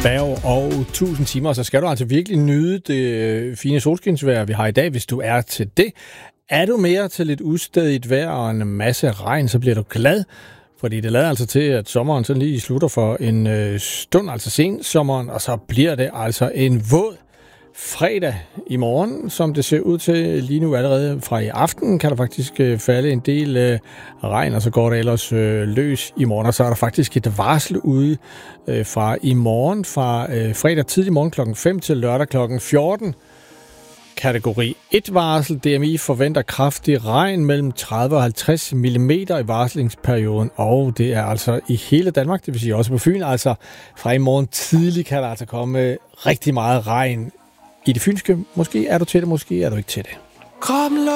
dag og 1000 timer, så skal du altså virkelig nyde det fine solskinsvejr, vi har i dag, hvis du er til det. Er du mere til lidt udstedigt vejr og en masse regn, så bliver du glad, fordi det lader altså til, at sommeren så lige slutter for en stund, altså sensommeren, og så bliver det altså en våd fredag i morgen, som det ser ud til lige nu allerede fra i aften, kan der faktisk falde en del regn, og så går det ellers løs i morgen, og så er der faktisk et varsel ude fra i morgen, fra fredag tidlig morgen klokken 5 til lørdag klokken 14. Kategori 1 varsel. DMI forventer kraftig regn mellem 30 og 50 mm i varslingsperioden, og det er altså i hele Danmark, det vil sige også på Fyn, altså fra i morgen tidlig kan der altså komme rigtig meget regn i det fynske. Måske er du til det, måske er du ikke til det.